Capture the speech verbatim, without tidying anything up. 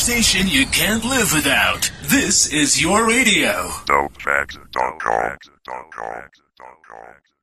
station you can't live without. This is your radio. Dope Facts dot com.